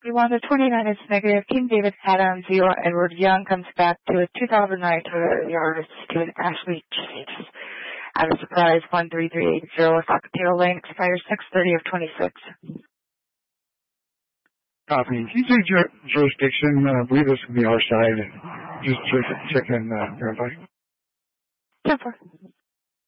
51 to 29 is negative. King David Adam 0 Edward Young comes back to a 2009 Toyota Yaris to an Ashley Chase. Out of surprise 13380 Socatero Lane expires 6/30 of 26. Copy. Can you say jurisdiction? I believe this will be our side. Just check in verify. 10-4.